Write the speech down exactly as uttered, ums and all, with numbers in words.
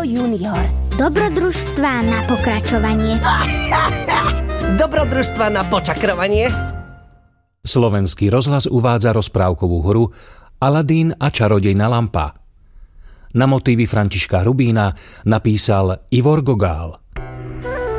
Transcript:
junior. Dobrodružstvá na pokračovanie. Dobrodružstva na počakrovanie. Slovenský rozhlas uvádza rozprávkovú hru Aladín a čarodejná lampa. Na motívy Františka Hrubína napísal Ivor Gogál.